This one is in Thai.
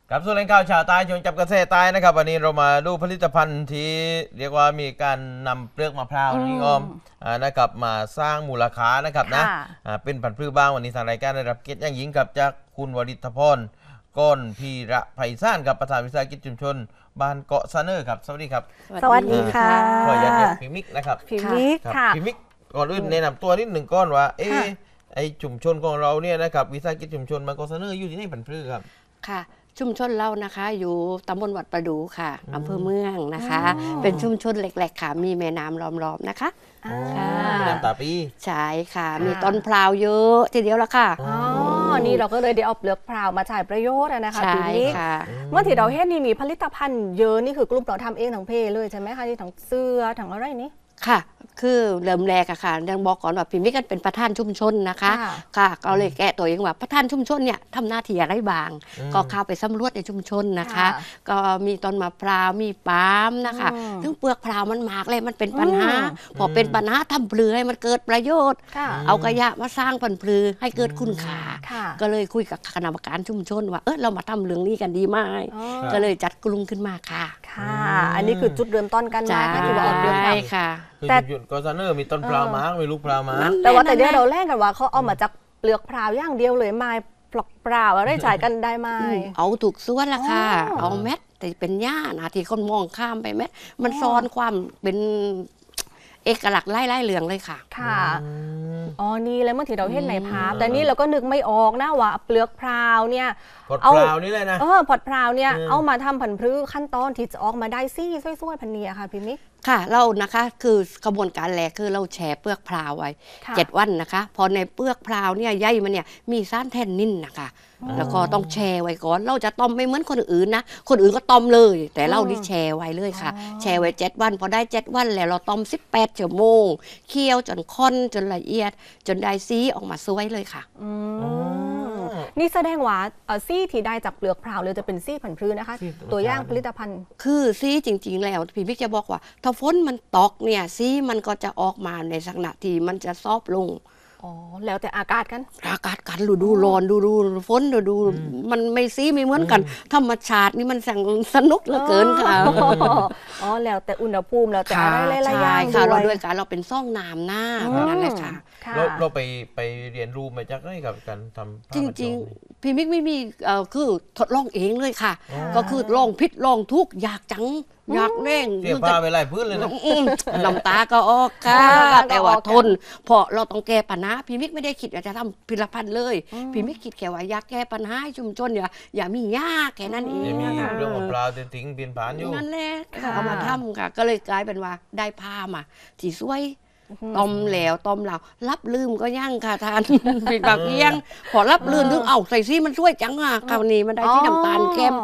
ครับส่วนแหล่งข่าวชาวใต้ชวนจับกระแสใต้นะครับวันนี้เรามาดูผลิตภัณฑ์ที่เรียกว่ามีการนำเปลือกมะพร้าวนี่ออมนะครับมาสร้างมูลค่านะครับนะเป็นผันพืชบ้างวันนี้ทางรายการได้รับเกียรติอย่างยิ่งกับจากคุณวริศพรก้อนพีระไพศาลกับประธานวิสาหกิจชุมชนบ้านเกาะซาเนอร์ครับสวัสดีครับสวัสดีค่ะขออนุญาตเรียกพี่มิกนะครับพี่มิกค่ะพี่มิกก่อนอื่นแนะนำตัวนิดหนึ่งก้อนว่าไอชุมชนของเราเนี่ยนะครับวิสาหกิจชุมชนบ้านเกาะซาเนอร์อยู่ที่ไหนผันพืชครับค่ะชุมชนเรานะคะอยู่ตำบลวัดประดูค่ะอำเภอเมืองนะคะเป็นชุมชนเล็กๆค่ะมีแม่น้ำล้อมๆนะคะน้ำตาปีใช่ค่ะมีต้นพร้าวเยอะทีเดียวละค่ะนี่เราก็เลยได้เอาเปลือกพร้าวมาใช้ประโยชน์นะคะใช่ค่ะเมื่อที่เราเห็นนี่มีผลิตภัณฑ์เยอะนี่คือกลุ่มเราทำเองทั้งเพเลยใช่ไหมคะที่ทั้งเสื้อทั้งอะไรนี้ค่ะคือเริ่มแรกอะค่ะยังบอกก่อนว่าพี่มิกกันเป็นประธานชุมชนนะคะค่ะก็เลยแกะตัวเองว่าประธานชุมชนเนี่ยทำหน้าที่อะไรบ้างก็เข้าไปสำรวจในชุมชนนะคะก็มีต้นมะพร้าวมีปาล์มนะคะซึ่งเปลือกพร้าวมันมากเลยมันเป็นปัญหาพอเป็นปัญหาทำปลือให้มันเกิดประโยชน์เอากระยะมาสร้างผลปลือให้เกิดคุณค่าก็เลยคุยกับคณะกรรมการชุมชนว่าเรามาทำเรื่องนี้กันดีไหมก็เลยจัดกลุ่มขึ้นมาค่ะค่ะอันนี้คือจุดเริ่มต้นกันนะคะที่ว่าเรื่องใช่ค่ะแต่หยุดก็ซาเนอร์มีต้นพร้าวมาร์กมีลูกพร้าวมาร์กแต่ว่าแต่เดี๋ยวเราแลกกันว่าเขาเอามาจากเปลือกพร้าวอย่างเดียวเลยไม้ปลอกเปล่าอะไรจ่ายกันได้ไหมเอาถูกส่วนละค่ะเอาเม็ดแต่เป็นหญ้านะที่คนมองข้ามไปเม็ดมันซ้อนความเป็นเอกลักษณ์ไล่เหลืองเลยค่ะค่ะอ๋อนี่แล้วเมื่อที่เราเห็นในภาพแต่นี่เราก็นึกไม่ออกนะว่าเปลือกพร้าวเนี่ยพอดพร้าวนี่เลยนะพอดพร้าวเนี่ยเอามาทำผันพืชขั้นตอนที่จะออกมาได้ซี่ซ้วยๆพันเนียค่ะพี่มิกค่ะเรานะคะคือกระบวนการแรกคือเราแช่เปลือกพร้าวไว้7 วันนะคะพอในเปลือกพร้าวเนี่ยใยมันเนี่ยมีสารแทนนินนะคะแล้วก็ต้องแช่ไว้ก่อนเราจะต้มไม่เหมือนคนอื่นนะคนอื่นก็ต้มเลยแต่เรานี่แช่ไว้เลยค่ะแช่ไว้7 วันพอได้7 วันแล้วเราต้ม18 ชั่วโมงเคี่ยวจนข้นจนละเอียดจนได้สีออกมาสวยเลยค่ะนี่แสดงว่าซี่ที่ได้จากเปลือกพร้าวเลยจะเป็นซี่ผันพืชนะคะตัวอย่างผลิตภัณฑ์คือซี่จริงๆแล้วพี่พิกจะบอกว่าถ้าฝนมันตกเนี่ยซี่มันก็จะออกมาในลักษณะที่มันจะซอฟลงแล้วแต่อากาศกันดูร้อนดูฝนดูมันไม่ซีไม่เหมือนกันธรรมชาตินี่มันสนุกเหลือเกินค่ะแล้วแต่อุณหภูมิแล้วแต่อะไรหลายอย่างค่ะเราด้วยกันเราเป็นซ่องน้ำหน้านั่นแหละค่ะเราไปเรียนรู้มาจากไหนกับการทำจริงๆพี่มิกไม่มีคือทดลองเองเลยค่ะก็คือลองผิดลองทุกอยากจังอยากเร่งเสียผ้าไปไล่พื้นเลยนะน้ำตาก็ออกค่ะแต่ว่าทนเพราะเราต้องแก้ปัญหาพี่มิกไม่ได้คิดจะทำผลิตภัณฑ์เลยพี่มิกคิดแค่ว่าอยากแก้ปัญหาชุมชนอย่ามียากแค่นั้นเองมีเรื่องของปลาทิ้งเปลี่ยนผ่านอยู่นั่นแหละเอามาทำค่ะก็เลยกลายเป็นว่าได้ผ้ามาที่สวยต้มแล้วรับลืมก็ยั่งค่ะทานผิดแบบเอี้ยงพอรับลืมถึงใส่ซี่มันช่วยจังคราวนี้มันได้ที่น้ำตาลเข้ม